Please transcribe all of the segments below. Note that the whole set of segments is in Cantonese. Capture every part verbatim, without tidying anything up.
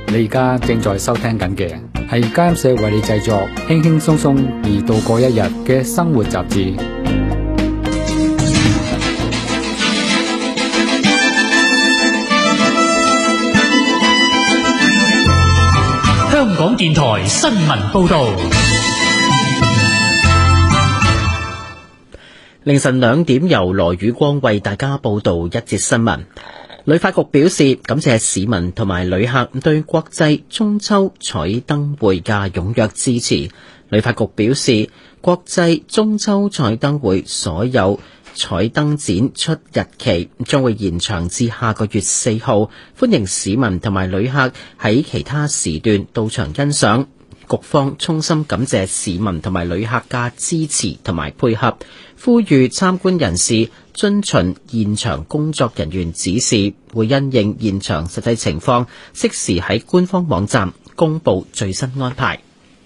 你而家正在收聽緊嘅係佳音社為你製作輕輕鬆鬆而度過一日嘅生活雜誌。 香港電台新聞報道。 凌晨兩點，由羅宇光為大家報道一節新聞。旅發局表示感謝市民同埋旅客對國際中秋彩燈會嘅踴躍支持。旅發局表示，國際中秋彩燈會所有彩燈展出日期將會延長至下個月四號，歡迎市民同埋旅客喺其他時段到場欣賞。局方衷心感謝市民同埋旅客嘅支持同埋配合，呼籲參觀人士遵循現場工作人員指示，會因應現場實際情況，適時喺官方網站公布最新安排。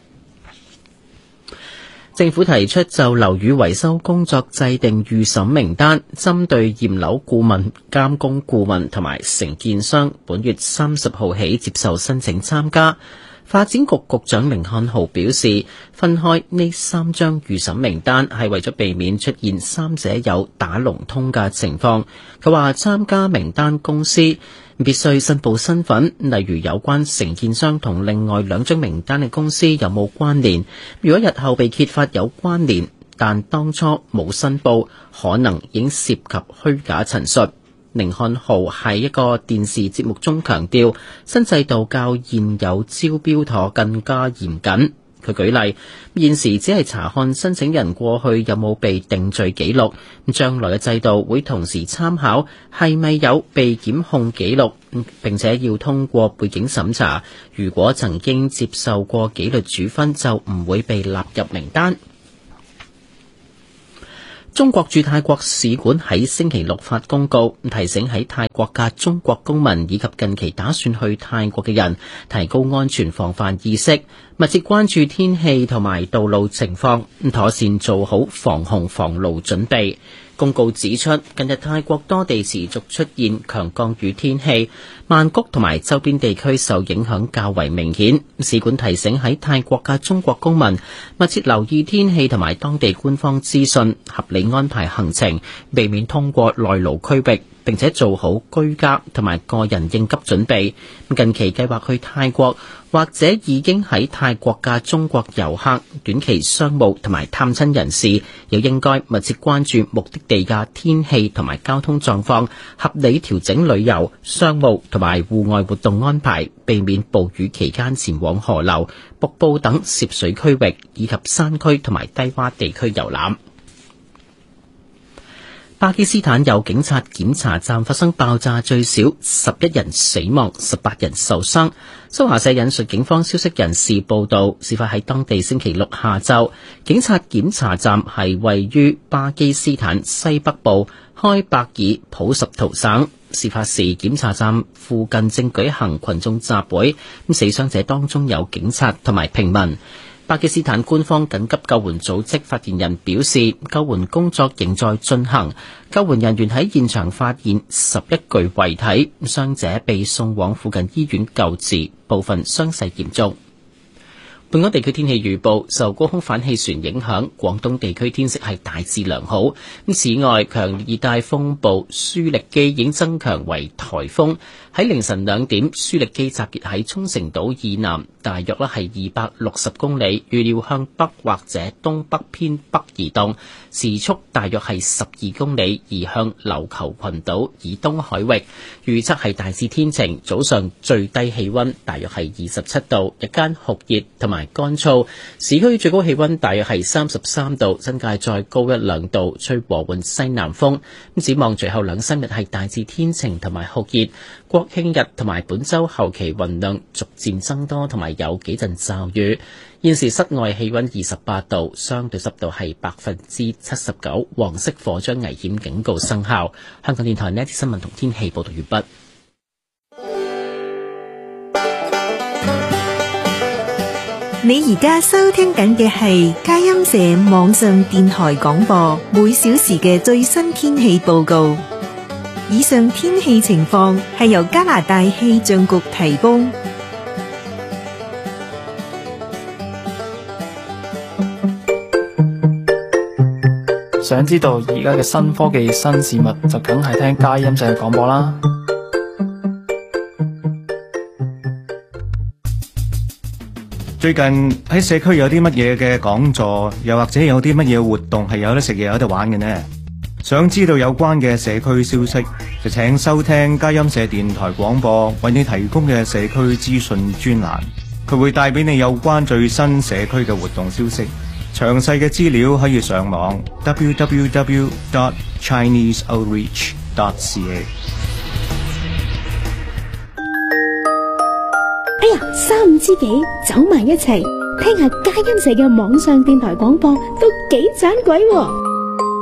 政府提出就樓宇維修工作制定預審名單，針對驗樓顧問、監工顧問同埋承建商，本月三十號起接受申請參加。發展局局長甯漢豪表示，分開呢三張預審名單係為咗避免出現三者有打龍通嘅情況。佢話參加名單公司必須申報身份，例如有關承建商同另外兩張名單嘅公司有冇關聯。如果日後被揭發有關聯，但當初冇申報，可能已經涉及虛假陳述。甯漢豪喺一個電視節目中強調，新制度較現有招標妥更加嚴謹。佢舉例，現時只係查看申請人過去有冇被定罪記錄，將來嘅制度會同時參考係咪有被檢控記錄，並且要通過背景審查。如果曾經接受過紀律處分，就唔會被納入名單。中國駐泰國使館喺星期六發公告，提醒喺泰國嘅中國公民以及近期打算去泰國嘅人，提高安全防範意識，密切關注天氣同埋道路情況，妥善做好防洪防澇準備。公告指出，近日泰國多地持續出現強降雨天氣，曼谷同埋周邊地區受影響較為明顯。使館提醒喺泰國嘅中國公民密切留意天氣同埋當地官方資訊，合理安排行程，避免通過內陸區域，並且做好居家同埋個人應急準備。近期計劃去泰國或者已經喺泰國嘅中國遊客、短期商務同埋探親人士，又應該密切關注目的地嘅天氣同埋交通狀況，合理調整旅遊、商務同埋戶外活動安排，避免暴雨期間前往河流、瀑布等涉水區域，以及山區同埋低洼地區遊覽。巴基斯坦有警察檢查站發生爆炸，最少十一人死亡，十八人受傷。新華社引述警方消息人士報道，事發喺當地星期六下晝。警察檢查站係位於巴基斯坦西北部開伯爾普什圖省。事發時，檢查站附近正舉行群眾集會，咁死傷者當中有警察同埋平民。巴基斯坦官方緊急救援組織發言人表示，救援工作仍在進行，救援人員喺現場發現十一具遺體，傷者被送往附近醫院救治，部分傷勢嚴重。本港地區天氣預報，受高空反氣旋影響，廣東地區天色係大致良好。此外，強烈熱帶風暴舒力基已經增強為颱風。喺凌晨兩點，舒力基集結喺沖繩島以南，大約咧係二百六十公里，預料向北或者東北偏北移動，時速大約係十二公里，移向琉球群島以東海域。預測係大致天晴，早上最低氣溫大約係二十七度，日間酷熱同埋乾燥，市區最高氣溫大約係三十三度，新界再高一兩度，吹和緩西南風。咁展望隨後兩三日係大致天晴同埋酷熱。國慶日同埋本週後期雲量逐漸增多，同埋有幾陣驟雨。現時室外氣溫二十八度，相對濕度係百分之七十九，黃色火災危險警告生效。香港電台呢一節新聞同天氣報道完畢。 你而家收聽緊嘅係佳音社網上電台廣播，每小時嘅最新天氣報告。以上天氣情況係由加拿大氣象局提供。 想知道而家嘅新科技新事物，就梗係聽佳音社嘅廣播啦。 最近喺社區有啲乜嘢嘅講座，又或者有啲乜嘢活動係有得食嘢有得玩嘅呢？想知道有關嘅社區消息，就請收聽佳音社電台廣播為你提供嘅社區資訊專欄，佢會帶俾你有關最新社區嘅活動消息。詳細嘅資料可以上網 double-u double-u double-u dot chinese outreach dot c a。 哎呀，三五知己走埋一齊，聽下佳音社嘅網上電台廣播都幾盞鬼喎。